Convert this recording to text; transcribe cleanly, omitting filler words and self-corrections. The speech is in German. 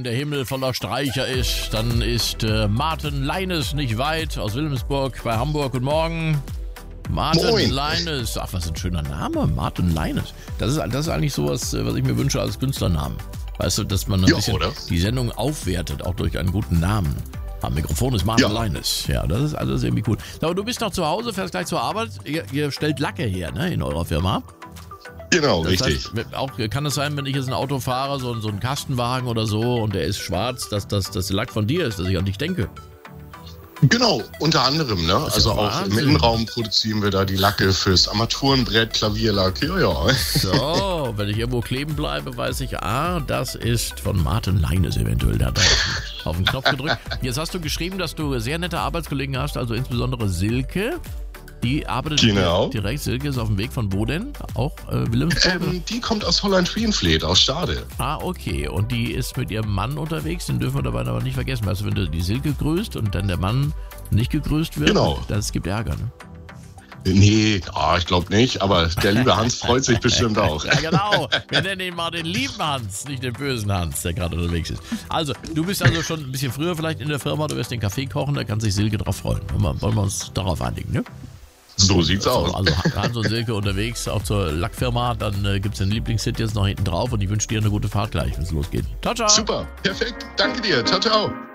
wenn der Himmel voller Streicher ist, dann ist Martin Leines nicht weit aus Wilhelmsburg bei Hamburg. Guten Morgen. Martin Moin. Leines. Ach, was ein schöner Name. Martin Leines. Das ist eigentlich sowas, was ich mir wünsche als Künstlernamen. Weißt du, dass man ein bisschen die Sendung aufwertet, auch durch einen guten Namen. Am Mikrofon ist Martin Leines. Ja, das ist alles irgendwie cool. Aber du bist noch zu Hause, fährst gleich zur Arbeit. Ihr stellt Lacke her, ne, in eurer Firma. Genau, Das richtig. heißt, auch kann es sein, wenn ich jetzt ein Auto fahre, so einen Kastenwagen oder so, und der ist schwarz, dass das Lack von dir ist, dass ich an dich denke. Genau, unter anderem, ne? Also auch im Innenraum produzieren wir da die Lacke fürs Armaturenbrett, Klavierlack, ja. So, wenn ich irgendwo kleben bleibe, weiß ich, das ist von Martin Leines eventuell. Der hat da auf den Knopf gedrückt. Jetzt hast du geschrieben, dass du sehr nette Arbeitskollegen hast, also insbesondere Silke. Die arbeitet direkt. Silke ist auf dem Weg von wo denn? Auch Wilhelmsburg? Die kommt aus Holland-Wienfleet, aus Stade. Okay. Und die ist mit ihrem Mann unterwegs. Den dürfen wir dabei aber nicht vergessen. Weißt du, wenn du die Silke grüßt und dann der Mann nicht gegrüßt wird, das gibt Ärger, ne? Nee, ich glaube nicht, aber der liebe Hans freut sich bestimmt auch. Ja, genau. Wir nennen ihn mal den lieben Hans, nicht den bösen Hans, der gerade unterwegs ist. Also, du bist also schon ein bisschen früher vielleicht in der Firma, du wirst den Kaffee kochen, da kann sich Silke drauf freuen. Wollen wir uns darauf einigen, ne? So sieht's aus. Also Hans und Silke unterwegs, auch zur Lackfirma, dann gibt's den Lieblingshit jetzt noch hinten drauf und ich wünsche dir eine gute Fahrt gleich, wenn es losgeht. Ciao, ciao. Super, perfekt. Danke dir. Ciao, ciao.